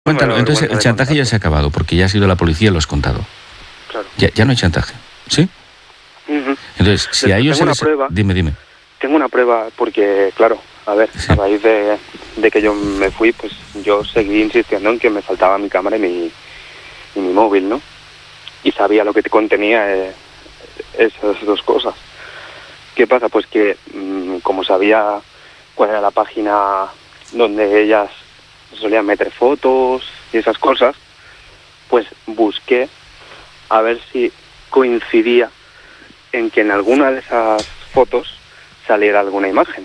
Cuéntalo, entonces el chantaje ya se ha acabado, porque ya has ido a la policía y lo has contado. Claro. Ya no hay chantaje, ¿sí? Entonces, si a ellos tengo una prueba. Dime. Tengo una prueba porque, claro, a ver, sí. A raíz de que yo me fui, pues yo seguí insistiendo en que me faltaba mi cámara y mi móvil, ¿no? Y sabía lo que contenía esas dos cosas. ¿Qué pasa? Pues que como sabía cuál era la página donde ellas solían meter fotos y esas cosas, pues busqué a ver si coincidía en que en alguna de esas fotos saliera alguna imagen.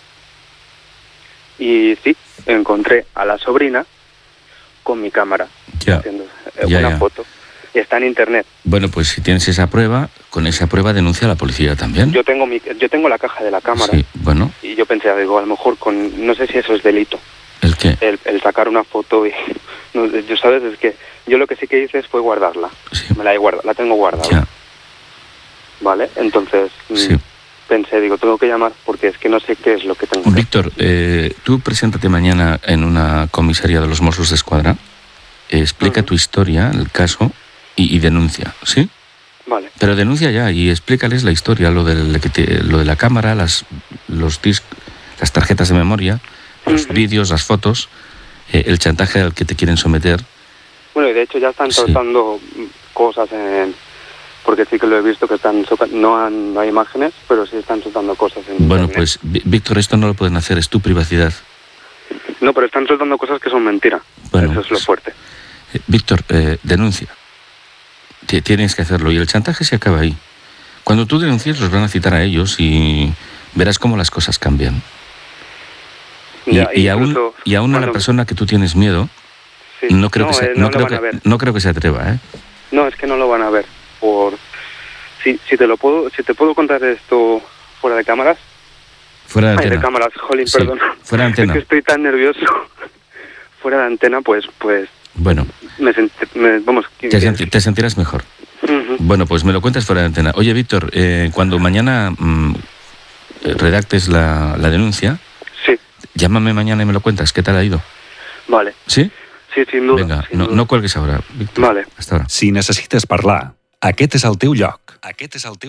Y sí, encontré a la sobrina con mi cámara haciendo una foto. Y está en internet. Bueno, pues si tienes esa prueba, con esa prueba denuncia a la policía también. Yo tengo la caja de la cámara. Sí, bueno. Y yo pensé, digo, a lo mejor no sé si eso es delito. ¿El qué? El sacar una foto y... No, yo, ¿sabes? Es que yo lo que sí que hice fue guardarla. Sí. La tengo guardada. Ya. Vale, entonces pensé, digo, tengo que llamar porque es que no sé qué es lo que tengo. Víctor, tú preséntate mañana en una comisaría de los Mossos d'Esquadra, explica tu historia, el caso, y denuncia, ¿sí? Vale. Pero denuncia ya y explícales la historia, lo de la cámara, las tarjetas de memoria, los vídeos, las fotos, el chantaje al que te quieren someter. Bueno, y de hecho ya están tratando cosas porque sí que lo he visto que no hay imágenes, pero sí están soltando cosas en Bueno, internet. pues, Víctor, esto no lo pueden hacer, es tu privacidad. No, pero están soltando cosas que son mentira. Bueno, eso es lo fuerte. Víctor, denuncia. Tienes que hacerlo y el chantaje se acaba ahí. Cuando tú denuncies los van a citar a ellos y verás cómo las cosas cambian. Y aún a la persona que tú tienes miedo, no creo que se atreva, ¿eh? No, es que no lo van a ver. Si te puedo contar esto fuera de cámaras. Fuera de antena. De cámaras, jolín, sí, perdón. Fuera de antena. Es que estoy tan nervioso. Fuera de antena, pues. Bueno. Te sentirás mejor. Bueno, pues me lo cuentas fuera de antena. Oye, Víctor, cuando mañana redactes la denuncia, llámame mañana y me lo cuentas. ¿Qué tal ha ido? Vale. ¿Sí? Sí, sin duda. Venga, no cuelgues ahora, Víctor. Vale. Hasta ahora. Si necessites parlar, aquest és el teu lloc.